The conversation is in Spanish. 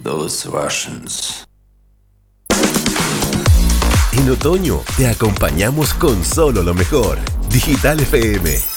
those Russians. En otoño te acompañamos con solo lo mejor. Digital FM